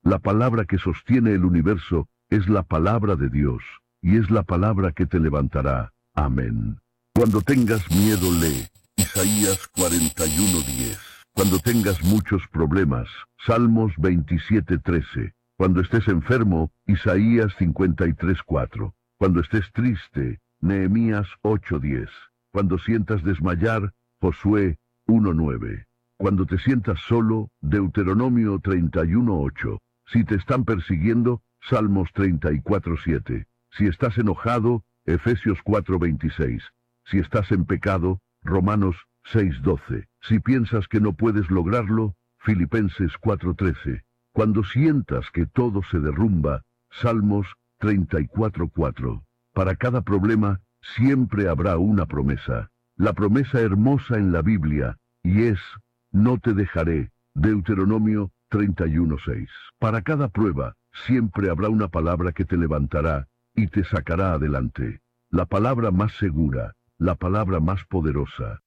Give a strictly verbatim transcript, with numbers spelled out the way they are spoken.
La palabra que sostiene el universo es la palabra de Dios, y es la palabra que te levantará. Amén. Cuando tengas miedo, lee Isaías cuarenta y uno diez. Cuando tengas muchos problemas, Salmos veintisiete trece. Cuando estés enfermo, Isaías cincuenta y tres cuatro. Cuando estés triste, Nehemías ocho diez. Cuando sientas desmayar, Josué uno nueve. Cuando te sientas solo, Deuteronomio treinta y uno ocho. Si te están persiguiendo, Salmos treinta y cuatro siete. Si estás enojado, Efesios cuatro veintiséis. Si estás en pecado, Romanos seis doce. Si piensas que no puedes lograrlo, Filipenses cuatro trece. Cuando sientas que todo se derrumba, Salmos treinta y cuatro cuatro. Para cada problema, siempre habrá una promesa. La promesa hermosa en la Biblia, y es, no te dejaré, Deuteronomio treinta y uno seis. Para cada prueba, siempre habrá una palabra que te levantará y te sacará adelante. La palabra más segura, la palabra más poderosa,